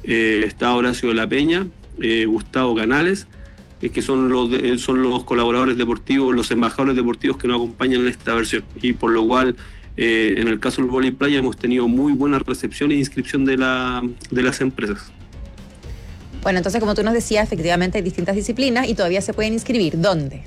está Horacio de la Peña, Gustavo Canales, que son los colaboradores deportivos, los embajadores deportivos que nos acompañan en esta versión. Y por lo cual, en el caso del vóley playa, hemos tenido muy buena recepción e inscripción de las empresas. Bueno, entonces, como tú nos decías, efectivamente hay distintas disciplinas y todavía se pueden inscribir. ¿Dónde?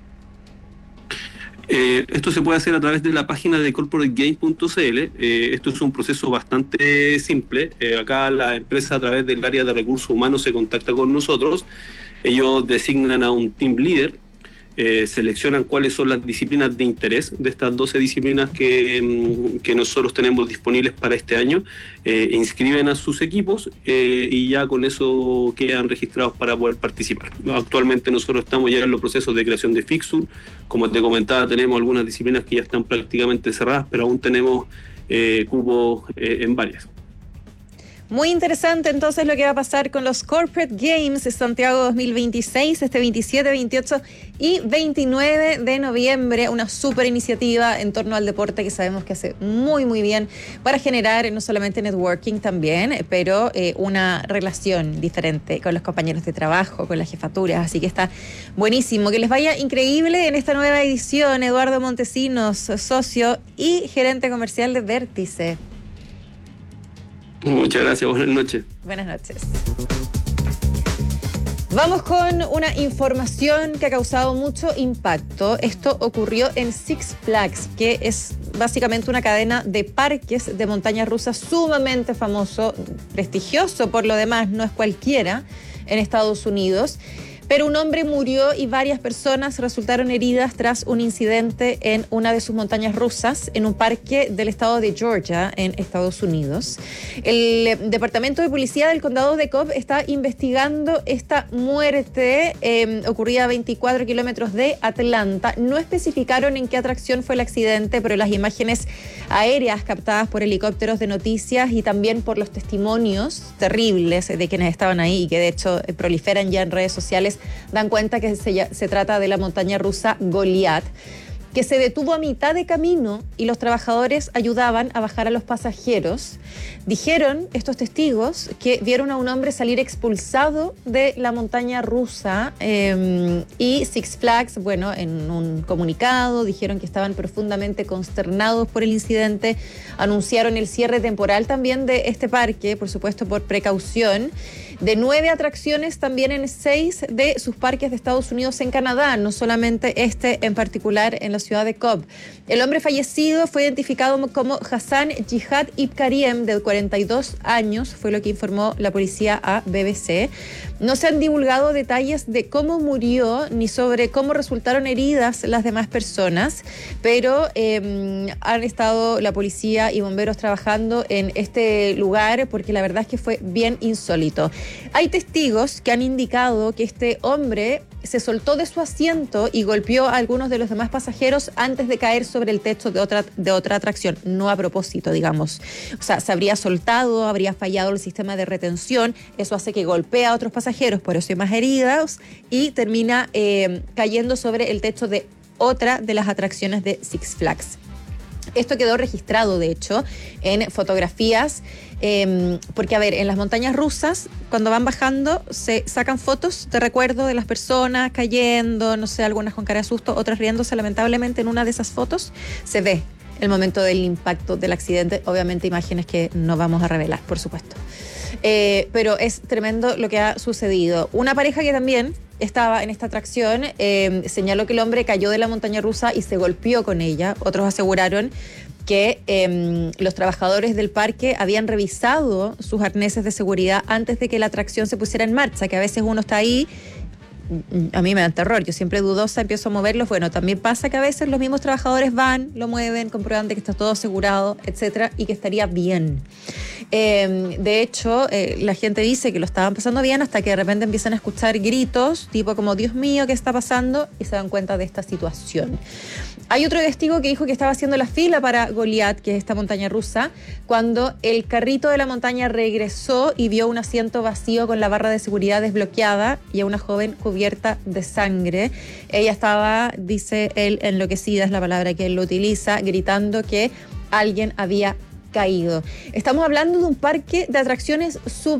Esto se puede hacer a través de la página de corporategame.cl. Esto es un proceso bastante simple. Acá la empresa, a través del área de recursos humanos, se contacta con nosotros. Ellos designan a un team leader, seleccionan cuáles son las disciplinas de interés de estas 12 disciplinas que nosotros tenemos disponibles para este año, inscriben a sus equipos y ya con eso quedan registrados para poder participar. Actualmente nosotros estamos ya en los procesos de creación de fixture. Como te comentaba, tenemos algunas disciplinas que ya están prácticamente cerradas, pero aún tenemos cupos en varias. Muy interesante entonces lo que va a pasar con los Corporate Games de Santiago 2026, este 27, 28 y 29 de noviembre. Una súper iniciativa en torno al deporte que sabemos que hace muy, muy bien para generar no solamente networking también, pero una relación diferente con los compañeros de trabajo, con las jefaturas. Así que está buenísimo. Que les vaya increíble en esta nueva edición. Eduardo Montesinos, socio y gerente comercial de Vértice. Muchas gracias, buenas noches. Buenas noches. Vamos con una información que ha causado mucho impacto. Esto ocurrió en Six Flags, que es básicamente una cadena de parques de montañas rusas sumamente famoso, prestigioso por lo demás, no es cualquiera, en Estados Unidos. Pero un hombre murió y varias personas resultaron heridas tras un incidente en una de sus montañas rusas en un parque del estado de Georgia, en Estados Unidos. El Departamento de Policía del Condado de Cobb está investigando esta muerte ocurrida a 24 kilómetros de Atlanta. No especificaron en qué atracción fue el accidente, pero las imágenes aéreas captadas por helicópteros de noticias y también por los testimonios terribles de quienes estaban ahí y que de hecho proliferan ya en redes sociales dan cuenta que se trata de la montaña rusa Goliath, que se detuvo a mitad de camino y los trabajadores ayudaban a bajar a los pasajeros. Dijeron estos testigos que vieron a un hombre salir expulsado de la montaña rusa y Six Flags, bueno, en un comunicado dijeron que estaban profundamente consternados por el incidente, anunciaron el cierre temporal también de este parque, por supuesto por precaución, de 9 atracciones también en 6 de sus parques de Estados Unidos en Canadá, no solamente este en particular en la ciudad de Cobb. El hombre fallecido fue identificado como Hassan Jihad Ibkariem, de 42 años, fue lo que informó la policía a BBC. No se han divulgado detalles de cómo murió ni sobre cómo resultaron heridas las demás personas, pero han estado la policía y bomberos trabajando en este lugar porque la verdad es que fue bien insólito. Hay testigos que han indicado que este hombre se soltó de su asiento y golpeó a algunos de los demás pasajeros antes de caer sobre el techo de otra atracción, no a propósito, digamos. O sea, se habría soltado, habría fallado el sistema de retención, eso hace que golpee a otros pasajeros, por eso hay más heridas, y termina cayendo sobre el techo de otra de las atracciones de Six Flags. Esto quedó registrado, de hecho, en fotografías, porque, a ver, en las montañas rusas, cuando van bajando, se sacan fotos de recuerdo de las personas cayendo, no sé, algunas con cara de susto, otras riéndose. Lamentablemente, en una de esas fotos se ve el momento del impacto del accidente. Obviamente, imágenes que no vamos a revelar, por supuesto. Pero es tremendo lo que ha sucedido. Una pareja que también estaba en esta atracción señaló que el hombre cayó de la montaña rusa y se golpeó con ella. Otros aseguraron que los trabajadores del parque habían revisado sus arneses de seguridad antes de que la atracción se pusiera en marcha, que a veces uno está ahí. A mí me da terror, yo siempre dudosa empiezo a moverlos. Bueno, también pasa que a veces los mismos trabajadores van, lo mueven, comprueban de que está todo asegurado, etcétera, y que estaría bien. De hecho, la gente dice que lo estaban pasando bien hasta que de repente empiezan a escuchar gritos, tipo como Dios mío, ¿qué está pasando? Y se dan cuenta de esta situación. Hay otro testigo que dijo que estaba haciendo la fila para Goliath, que es esta montaña rusa, cuando el carrito de la montaña regresó y vio un asiento vacío con la barra de seguridad desbloqueada y a una joven cubierta de sangre. Ella estaba, dice él, enloquecida, es la palabra que él lo utiliza, gritando que alguien había caído. Estamos hablando de un parque de atracciones